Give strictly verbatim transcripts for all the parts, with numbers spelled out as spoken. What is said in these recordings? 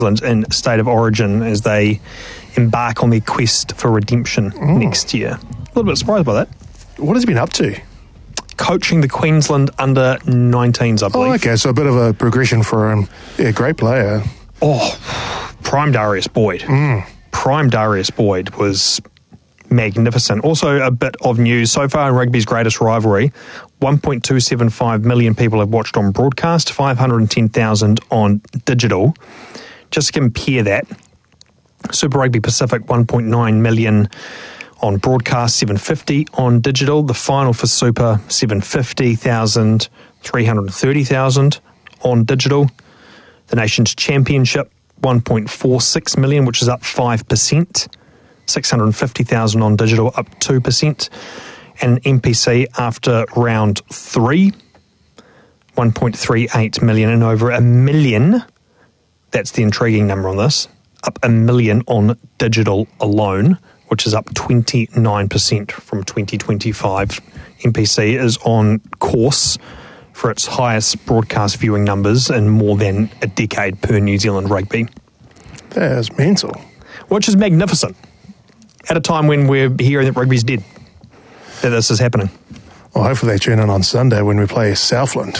in State of Origin as they embark on their quest for redemption Mm. next year. A little bit surprised by that. What has he been up to? Coaching the Queensland under nineteens, I believe. Oh, okay, so a bit of a progression for him. Yeah, great player. Oh, prime Darius Boyd. Mm. Prime Darius Boyd was magnificent. Also, a bit of news. So far in rugby's greatest rivalry, one point two seven five million people have watched on broadcast, five hundred ten thousand on digital. Just to compare that, Super Rugby Pacific, one point nine million on broadcast, seven hundred fifty on digital. The final for Super, seven hundred fifty thousand, three hundred thirty thousand on digital. The Nations Championship, one point four six million, which is up five percent. six hundred fifty thousand on digital, up two percent. And N P C after round three, one point three eight million, and over a million. That's the intriguing number on this. Up a million on digital alone, which is up twenty-nine percent from twenty twenty-five. N P C is on course for its highest broadcast viewing numbers in more than a decade per New Zealand Rugby. That is mental. Which is magnificent. At a time when we're hearing that rugby's dead, that this is happening. Well, hopefully they tune in on Sunday when we play Southland.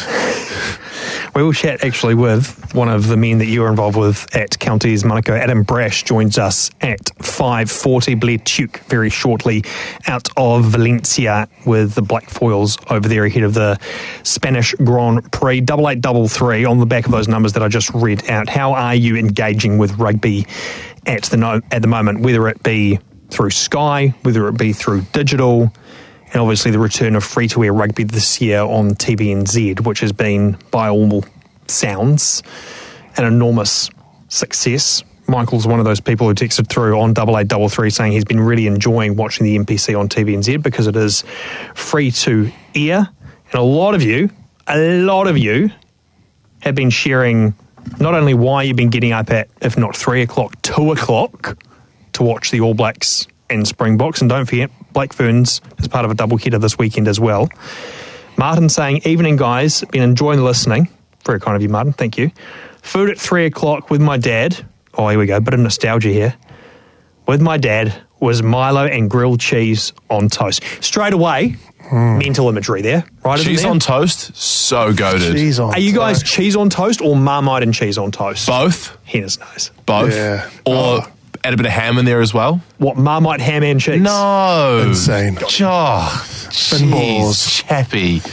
We will chat actually with one of the men that you are involved with at Counties Monaco. Adam Brash joins us at five forty. Blair Tuke very shortly out of Valencia with the Black Foils over there ahead of the Spanish Grand Prix. Double eight double three on the back of those numbers that I just read out. How are you engaging with rugby at the no, at the moment, whether it be through Sky, whether it be through digital, and obviously the return of free-to-air rugby this year on T V N Z, which has been, by all sounds, an enormous success. Michael's one of those people who texted through on double eight double three saying he's been really enjoying watching the N P C on T V N Z because it is free-to-air. And a lot of you, a lot of you have been sharing not only why you've been getting up at, if not three o'clock, two o'clock to watch the All Blacks and Springboks. And don't forget, Blake Ferns is part of a double header this weekend as well. Martin saying, evening guys, been enjoying listening. Very kind of you, Martin, thank you. Food at three o'clock with my dad. Oh, here we go, bit of nostalgia here. With my dad was Milo and grilled cheese on toast. Straight away, mm. mental imagery there, right? Cheese there? on toast, so goated. Cheese on Are you guys toast. cheese on toast or Marmite and cheese on toast? Both. Henna's nose. Both. Yeah. Or Oh. add a bit of ham in there as well. What, Marmite, ham and cheese? No. Insane. Oh, balls. jeez. Chappy.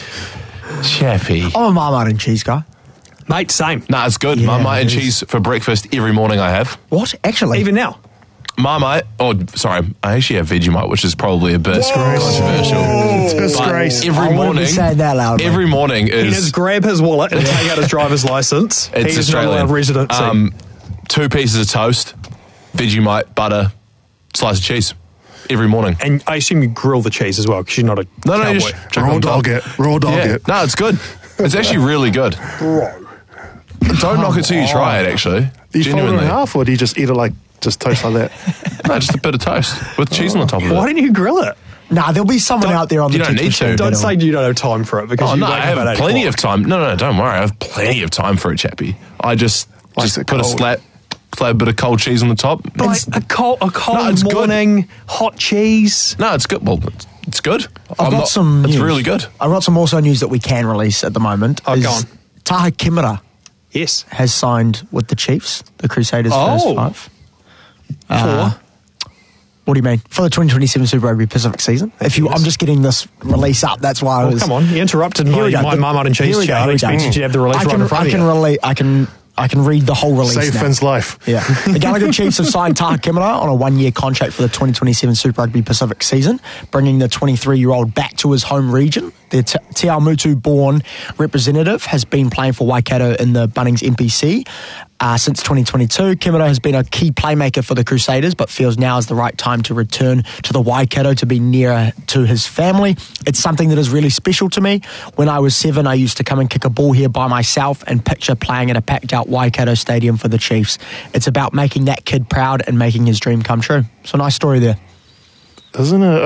Chappy. I'm a Marmite and cheese guy. Mate, same. Nah, it's good. Yeah, Marmite and it is. cheese for breakfast every morning I have. What? Actually? Even now. Marmite, oh, sorry, I actually have Vegemite, which is probably a bit Disgrace. controversial. Oh, But disgrace. every I wouldn't morning, be saying that loudly. every morning He does is grab his wallet and take out his driver's license. it's he is not Australian allowed residency. Um, two pieces of toast, Vegemite, butter, slice of cheese every morning. and I assume you grill the cheese as well because you're not a No, no, cowboy. you just chuck it Raw on top. dog it. Raw dog Yeah. it. No, it's good. It's actually really good. Bro. Don't knock it till you try it, actually. Do you fold it in Genuinely. half or do you just eat it like just toast like that? No, just a bit of toast with cheese on the top of Why it. don't you grill it? Nah, there'll be someone Don't- out there on you the don't text need machine to. Don't that'll- say you don't have time for it because Oh, you no, wake I up have at eight plenty o'clock. of time. No, no, don't worry. I have plenty of time for it, Chappie. I just, Likes just it put a cold. slap, slap a bit of cold cheese on the top. Like a cold, a cold No, it's good. morning, hot cheese. No, it's good. Well, it's, it's good. I've I'm got not- some It's news. really good. I've got some also news that we can release at the moment. Oh, is go on. Taha Kimura Yes. has signed with the Chiefs, the Crusaders Oh. first five. For? What do you mean? For the twenty twenty-seven Super Rugby Pacific season. If you, I'm just getting this release up. That's why I Oh, was. come on. You interrupted Here my, we go. my The- Marmite and here cheese we go, chat. I here we go. expected you to have the release I right can, in front I of can you. relate. I can. I can read the whole release Save now. Finn's life. Yeah. The Gallagher Chiefs have signed Taha Kimura on a one-year contract for the twenty twenty-seven Super Rugby Pacific season, bringing the twenty-three-year-old back to his home region. The Te Aomutu-born representative has been playing for Waikato in the Bunnings N P C uh, since twenty twenty-two. Kimura has been a key playmaker for the Crusaders, but feels now is the right time to return to the Waikato to be nearer to his family. It's something that is really special to me. When I was seven, I used to come and kick a ball here by myself and picture playing at a packed-out Waikato stadium for the Chiefs. It's about making that kid proud and making his dream come true. So nice story there. Isn't it